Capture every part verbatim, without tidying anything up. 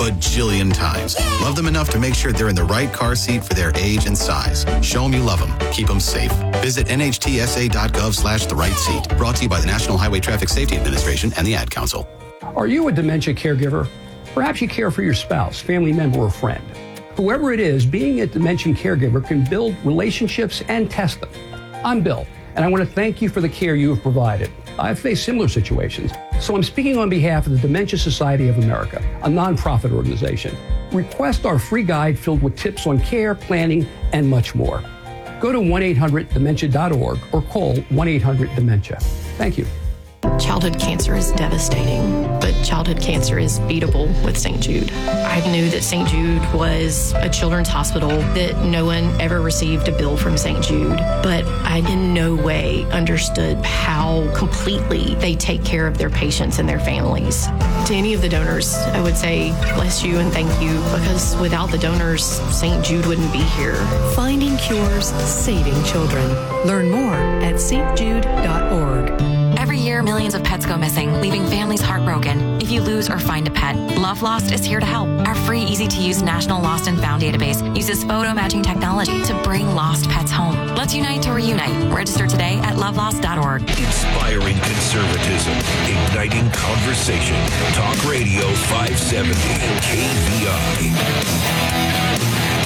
bajillion times. Love them enough to make sure they're in the right car seat for their age and size. Show them you love them. Keep them safe. Visit N H T S A dot gov slash the right seat. Brought to you by the National Highway Traffic Safety Administration and the Ad Council. Are you a dementia caregiver? Perhaps you care for your spouse, family member, or friend. Whoever it is, being a dementia caregiver can build relationships and test them. I'm Bill, and I want to thank you for the care you have provided. I've faced similar situations, so I'm speaking on behalf of the Dementia Society of America, a nonprofit organization. Request our free guide filled with tips on care, planning, and much more. Go to one eight hundred dementia dot org or call one eight hundred dementia. Thank you. Childhood cancer is devastating, but childhood cancer is beatable with Saint Jude. I knew that Saint Jude was a children's hospital, that no one ever received a bill from Saint Jude, but I in no way understood how completely they take care of their patients and their families. To any of the donors, I would say bless you and thank you, because without the donors, Saint Jude wouldn't be here. Finding cures, saving children. Learn more at s t jude dot org. Every year, millions of pets go missing, leaving families heartbroken. If you lose or find a pet, Love Lost is here to help. Our free, easy-to-use National Lost and Found database uses photo matching technology to bring lost pets home. Let's unite to reunite. Register today at love lost dot org. Inspiring conservatism, igniting conversation. Talk Radio five seventy K V I.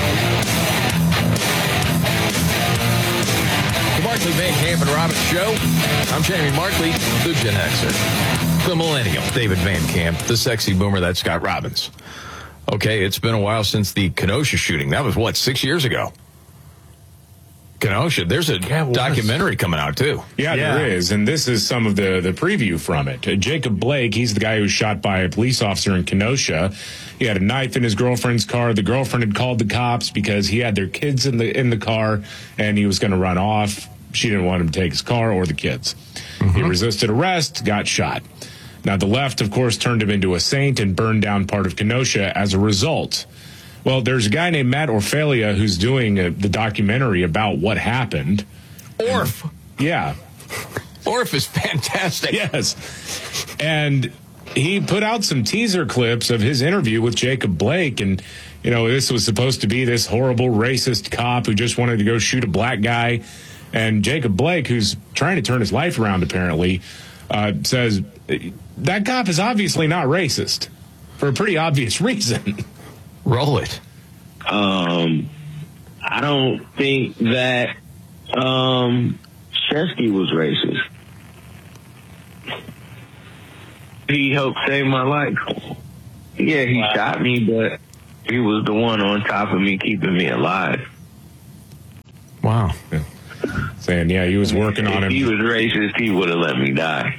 Markley, Van Camp, and Robbins Show. I'm Jamie Markley, the Gen Xer. The Millennial, David Van Camp. The sexy boomer, that's Scott Robbins. Okay, it's been a while since the Kenosha shooting. That was, what, six years ago? Kenosha. There's a yeah, well, documentary coming out, too. Yeah, yeah, there is, and this is some of the, the preview from it. Uh, Jacob Blake, he's the guy who was shot by a police officer in Kenosha. He had a knife in his girlfriend's car. The girlfriend had called the cops because he had their kids in the in the car, and he was going to run off. She didn't want him to take his car or the kids. Mm-hmm. He resisted arrest, got shot. Now, the left, of course, turned him into a saint and burned down part of Kenosha as a result. Well, there's a guy named Matt Orfalea who's doing a, the documentary about what happened. Orf. Yeah. Orf is fantastic. Yes. And he put out some teaser clips of his interview with Jacob Blake. And, you know, this was supposed to be this horrible racist cop who just wanted to go shoot a black guy. And Jacob Blake, who's trying to turn his life around, apparently, uh, says that cop is obviously not racist for a pretty obvious reason. Roll it. Um, I don't think that um, Shesky was racist. He helped save my life. Yeah, he wow. shot me, but he was the one on top of me, keeping me alive. Wow. Yeah. Saying, yeah, he was working if on him. If he was racist, he would have let me die.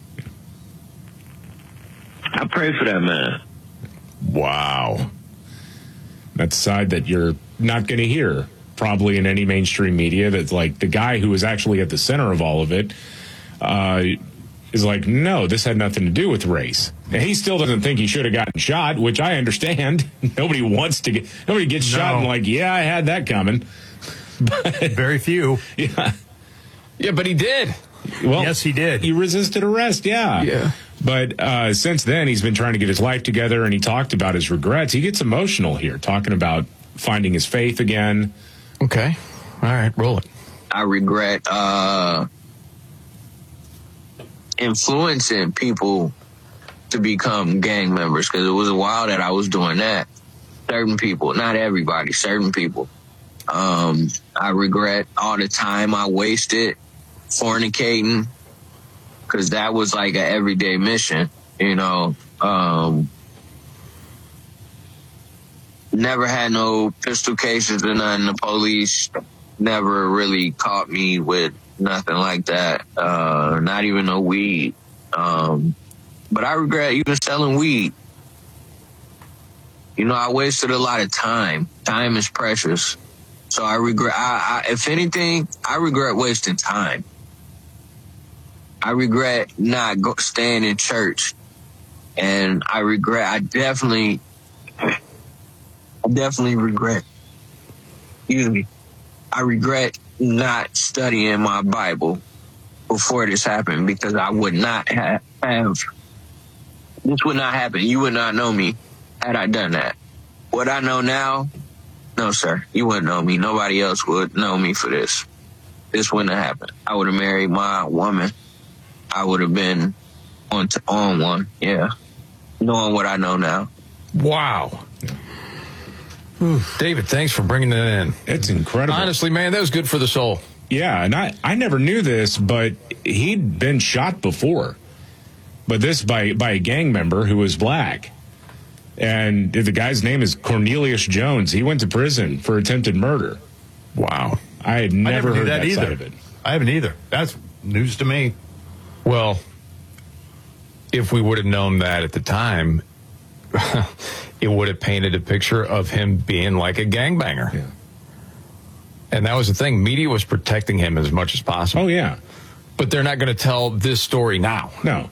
I pray for that man. Wow. That's a side that you're not going to hear probably in any mainstream media. That's like the guy who was actually at the center of all of it uh, is like, no, this had nothing to do with race. And he still doesn't think he should have gotten shot, which I understand. Nobody wants to get, nobody gets no. shot and like, yeah, I had that coming. But, very few. Yeah. Yeah, but he did. Well, yes, he did. He resisted arrest, yeah. Yeah. But uh, since then, he's been trying to get his life together, and he talked about his regrets. He gets emotional here, talking about finding his faith again. Okay. All right, roll it. I regret uh, influencing people to become gang members, because it was a while that I was doing that. Certain people, not everybody, certain people. Um, I regret all the time I wasted fornicating, because that was like an everyday mission, you know. Um, never had no pistol cases or nothing. The police never really caught me with nothing like that, uh, not even no weed. Um, but I regret even selling weed. You know, I wasted a lot of time. Time is precious. So I regret, I, I, if anything, I regret wasting time. I regret not go, staying in church. And I regret, I definitely, I definitely regret, excuse me, I regret not studying my Bible before this happened, because I would not have, have this would not happen. You would not know me had I done that. What I know now, no, sir. You wouldn't know me. Nobody else would know me for this. This wouldn't have happened. I would have married my woman. I would have been on, to, on one, yeah. Knowing what I know now. Wow. David, thanks for bringing that in. It's incredible. Honestly, man, that was good for the soul. Yeah, and I, I never knew this, but he'd been shot before. But this by, by a gang member who was black. And the guy's name is Cornelius Jones. He went to prison for attempted murder. Wow. I had never, I never heard that, that either. side of it. I haven't either. That's news to me. Well, if we would have known that at the time, it would have painted a picture of him being like a gangbanger. Yeah. And that was the thing. Media was protecting him as much as possible. Oh, yeah. But they're not going to tell this story now. No.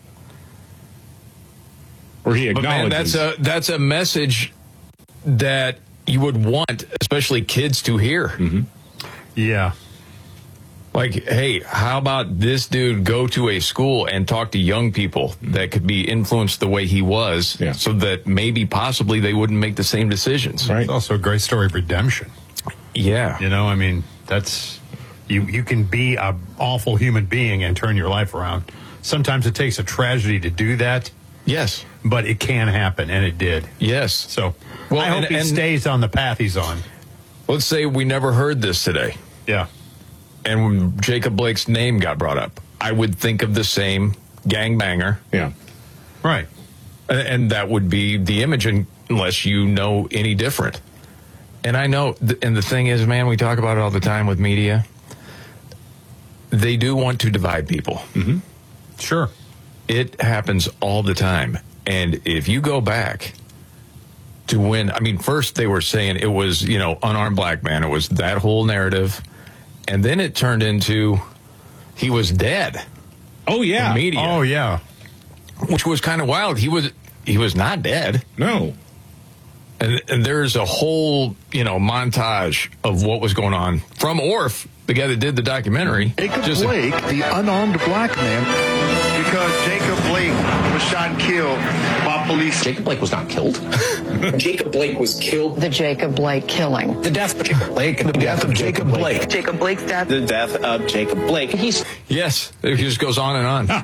Or he But man, acknowledges. that's a that's a message that you would want, especially kids, to hear. Mm-hmm. Yeah. Like, hey, how about this dude go to a school and talk to young people that could be influenced the way he was, Yeah. so that maybe possibly they wouldn't make the same decisions. Right. It's also a great story of redemption. Yeah. You know, I mean, that's you. You can be an awful human being and turn your life around. Sometimes it takes a tragedy to do that. Yes. But it can happen, and it did. Yes. So Well, I hope and- he and- stays on the path he's on. Let's say we never heard this today, Yeah. and when Jacob Blake's name got brought up, I would think of the same gangbanger, Yeah. Right. and, and that would be the image, unless you know any different. And I know, th- and the thing is, man, we talk about it all the time with media. They do want to divide people. Mm-hmm. Sure. It happens all the time. And if you go back to when, I mean, first they were saying it was, you know, unarmed black man. It was that whole narrative. And then it turned into he was dead. Oh, yeah. In media. Oh, yeah. Which was kind of wild. He was he was not dead. No. And, and there's a whole, you know, montage of what was going on from Orf, the guy that did the documentary. Jacob Just- Blake, the unarmed black man. Because Jacob Blake was shot and killed by police. Jacob Blake was not killed. Jacob Blake was killed. The Jacob Blake killing. The death of Jacob Blake. The death of Jacob Blake. Jacob Blake's death. The death of Jacob Blake. He's Yes, it just goes on and on.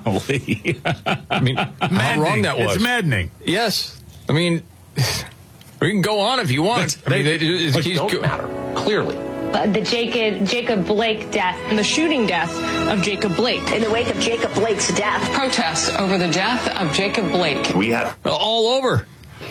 I mean, how wrong that was. It's maddening. Yes. I mean, we can go on if you want. I mean, they, it, It he's don't go- matter, clearly. Uh, the Jacob Jacob Blake death and the shooting death of Jacob Blake. In the wake of Jacob Blake's death, Protests over the death of Jacob Blake. We have all over.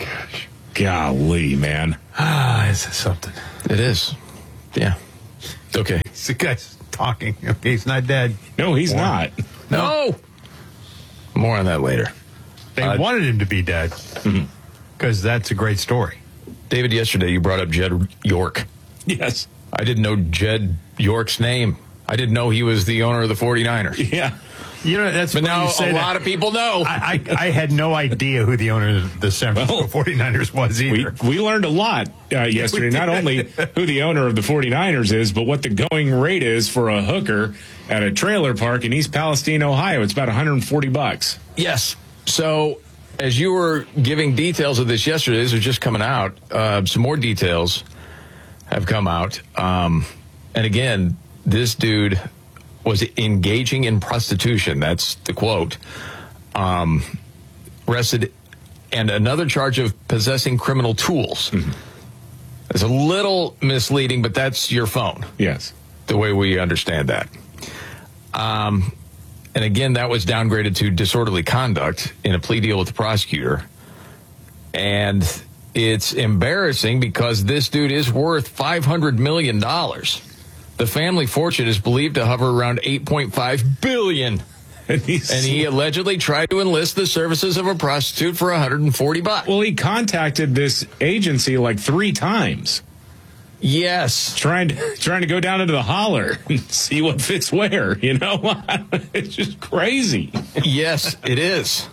Golly, man. Ah, is this something? It is. Yeah. Okay. The guy's talking. Okay, he's not dead. No, he's More. not. No. More on that later. They Uh, wanted him to be dead because that's a great story. David, yesterday you brought up Jed York. Yes. I didn't know Jed York's name. I didn't know he was the owner of the forty-niners. Yeah. You know, that's But funny now you say a that. lot of people know. I, I, I had no idea who the owner of the San Francisco Well, forty-niners was We, either. we learned a lot uh, yesterday. Not only who the owner of the forty-niners is, but what the going rate is for a hooker at a trailer park in East Palestine, Ohio. It's about one hundred forty bucks. Yes. So, as you were giving details of this yesterday, these are just coming out. Uh, some more details have come out. Um, and again, this dude was engaging in prostitution. That's the quote. Um, arrested, and another charge of possessing criminal tools. Mm-hmm. It's a little misleading, but that's your phone. Yes. The way we understand that. Um, and again, that was downgraded to disorderly conduct in a plea deal with the prosecutor. And it's embarrassing because this dude is worth five hundred million dollars. The family fortune is believed to hover around eight point five billion dollars. And, and he allegedly tried to enlist the services of a prostitute for one hundred forty bucks. Well, he contacted this agency like three times. Yes. Trying to, trying to go down into the holler and see what fits where, you know? It's just crazy. Yes, it is.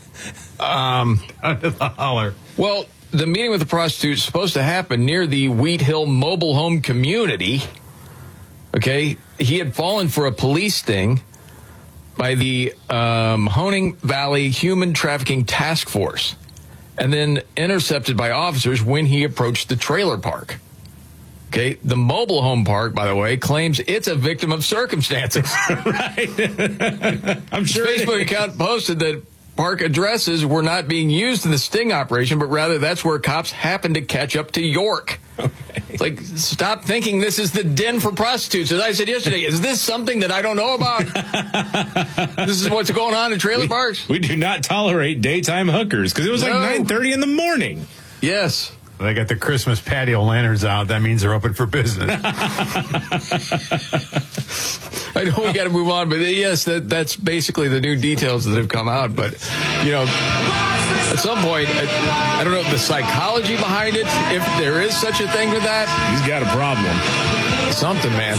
Um, Under the holler. Well, the meeting with the prostitute is supposed to happen near the Wheat Hill mobile home community. Okay. He had fallen for a police sting by the um, Honing Valley Human Trafficking Task Force. and then intercepted by officers when he approached the trailer park. Okay, the mobile home park, by the way, claims it's a victim of circumstances. Right. I'm sure His Facebook account posted that park addresses were not being used in the sting operation, but rather that's where cops happened to catch up to York. Okay. It's like, stop thinking this is the den for prostitutes. As I said yesterday, is this something that I don't know about? This is what's going on in trailer we, parks? We do not tolerate daytime hookers, because it was No. like nine thirty in the morning. Yes. They got the Christmas patio lanterns out. That means they're open for business. I know we got to move on, but yes, that that's basically the new details that have come out. But, you know, at some point, I, I don't know the psychology behind it, if there is such a thing with that. He's got a problem. Something, man.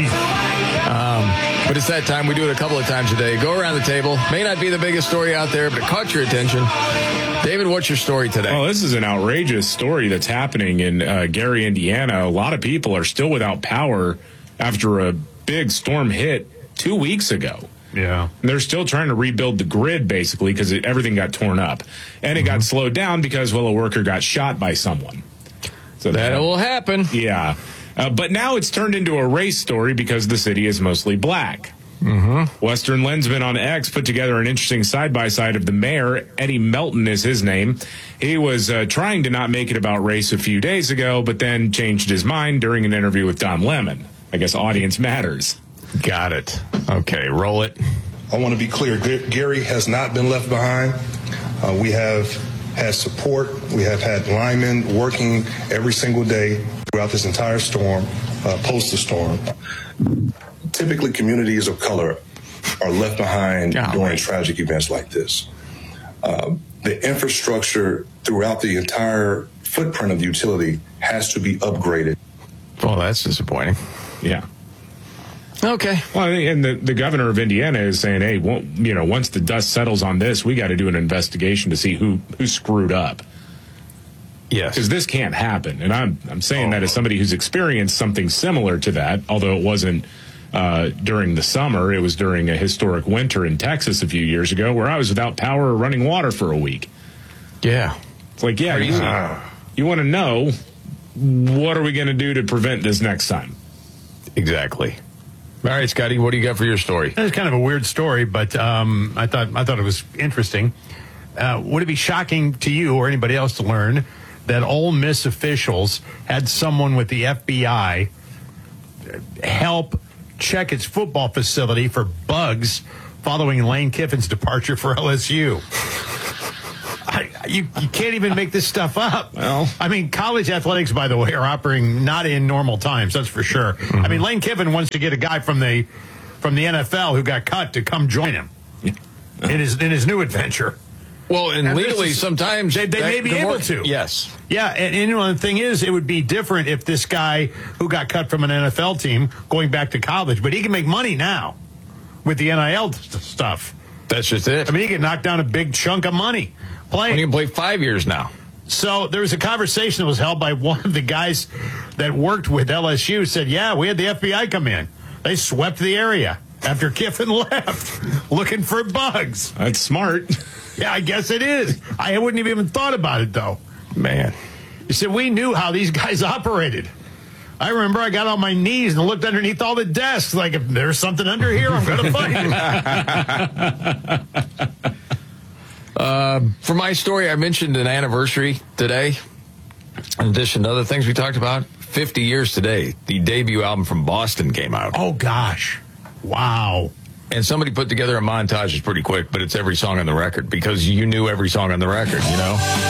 Um, but it's that time. We do it a couple of times a day. Go around the table. May not be the biggest story out there, but it caught your attention. David, what's your story today? Oh, this is an outrageous story that's happening in uh, Gary, Indiana. A lot of people are still without power after a big storm hit two weeks ago. Yeah. And they're still trying to rebuild the grid, basically, because everything got torn up. And it mm-hmm. got slowed down because, well, a worker got shot by someone. So that that will happen. Yeah. Uh, but now it's turned into a race story because the city is mostly black. Mm-hmm. Western Lensman on X put together an interesting side-by-side of the mayor. Eddie Melton is his name. He was uh, trying to not make it about race a few days ago, but then changed his mind during an interview with Don Lemon. I guess audience matters. Got it. Okay, roll it. I want to be clear. Gary has not been left behind. Uh, we have had support. We have had linemen working every single day throughout this entire storm, uh, post the storm. Typically, communities of color are left behind oh, during right. tragic events like this. Uh, the infrastructure throughout the entire footprint of the utility has to be upgraded. Well, that's disappointing. Yeah. Okay. Well, and the, the governor of Indiana is saying, hey, well, you know, once the dust settles on this, we got to do an investigation to see who, who screwed up. Yes. Because this can't happen. And I'm, I'm saying oh. that as somebody who's experienced something similar to that, although it wasn't uh, during the summer. It was during a historic winter in Texas a few years ago where I was without power or running water for a week. Yeah. It's like, yeah, you, you want to know, what are we going to do to prevent this next time? Exactly. All right, Scotty, what do you got for your story? It's kind of a weird story, but um, I thought I thought it was interesting. Uh, would it be shocking to you or anybody else to learn that Ole Miss officials had someone with the F B I help check its football facility for bugs following Lane Kiffin's departure for L S U? I, you, you can't even make this stuff up. Well, I mean, college athletics, by the way, are operating not in normal times. That's for sure. Mm-hmm. I mean, Lane Kiffin wants to get a guy from the from the N F L who got cut to come join him in his in his new adventure. Well, and, and legally, is, sometimes they, they may be able work, to. Yes. Yeah, and, and you know, the thing is, it would be different if this guy who got cut from an N F L team going back to college, but he can make money now with the N I L stuff. That's just it. I mean, he can knock down a big chunk of money playing. He can play five years now. So there was a conversation that was held by one of the guys that worked with L S U. Said, yeah, we had the F B I come in. They swept the area after Kiffin left looking for bugs. That's smart. Yeah, I guess it is. I wouldn't have even thought about it, though. Man. He said, we knew how these guys operated. I remember I got on my knees and looked underneath all the desks. Like, if there's something under here, I'm going to find it. uh, for my story, I mentioned an anniversary today. In addition to other things we talked about, fifty years today, the debut album from Boston came out. Oh, gosh. Wow. And somebody put together a montage. It's pretty quick, but it's every song on the record because you knew every song on the record, you know?